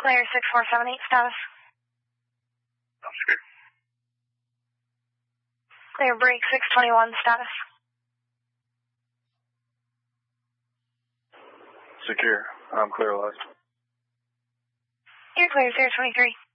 Clear 6478 status. Secure. Clear break 621 status. Secure. I'm clear last. You're clear 023.